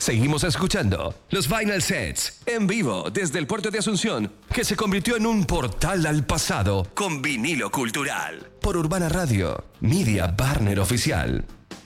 Seguimos escuchando los Vinyl Sets en vivo desde el puerto de Asunción, que se convirtió en un portal al pasado con vinilo cultural. Por Urbana Radio, Media Partner Oficial.